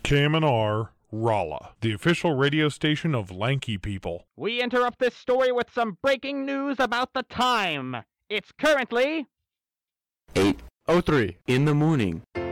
KMNR, Rolla, the official radio station of Lanky People. We interrupt this story with some breaking news about the time. It's currently 8:03 in the morning.